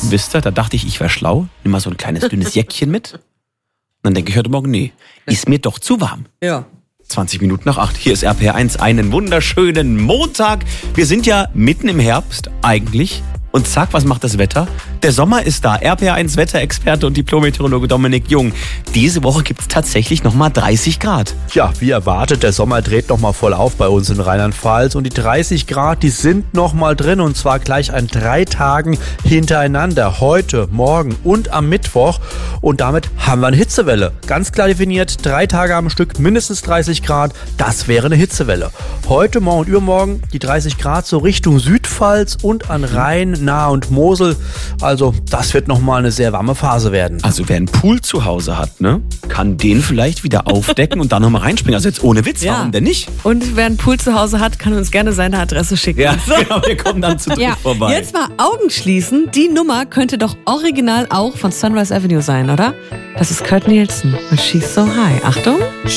Wisst ihr, da dachte ich wäre schlau. Nimm mal so ein kleines, dünnes Jäckchen mit. Und dann denke ich heute Morgen, nee, ist mir doch zu warm. Ja. 20 Minuten nach 8. Hier ist RPR1. Einen wunderschönen Montag. Wir sind ja mitten im Herbst eigentlich. Und zack, was macht das Wetter? Der Sommer ist da. RPR1 Wetterexperte und Diplom-Meteorologe Dominik Jung. Diese Woche gibt es tatsächlich nochmal 30 Grad. Ja, wie erwartet, der Sommer dreht nochmal voll auf bei uns in Rheinland-Pfalz. Und die 30 Grad, die sind nochmal drin. Und zwar gleich an 3 Tagen hintereinander. Heute, morgen und am Mittwoch. Und damit haben wir eine Hitzewelle. Ganz klar definiert, 3 Tage am Stück, mindestens 30 Grad. Das wäre eine Hitzewelle. Heute, morgen und übermorgen die 30 Grad so Richtung Südpfalz und an Rhein, Nahe und Mosel. Also das wird nochmal eine sehr warme Phase werden. Also wer einen Pool zu Hause hat, ne, kann den vielleicht wieder aufdecken und da nochmal reinspringen. Also jetzt ohne Witz, warum denn nicht? Und wer einen Pool zu Hause hat, kann uns gerne seine Adresse schicken. Ja, genau, wir kommen dann zu dritt vorbei. Jetzt mal Augen schließen. Die Nummer könnte doch original auch von Sunrise Avenue sein, oder? Das ist Kurt Nielsen und She's So High. Achtung.